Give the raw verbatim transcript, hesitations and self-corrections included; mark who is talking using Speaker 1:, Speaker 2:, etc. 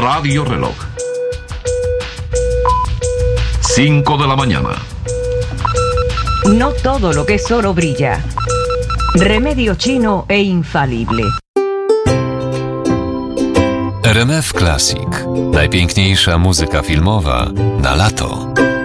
Speaker 1: Radio Reloj. cinco de la mañana.
Speaker 2: No todo lo que es oro brilla. Remedio chino e infalible.
Speaker 3: R M F Classic. Najpiękniejsza muzyka filmowa na lato.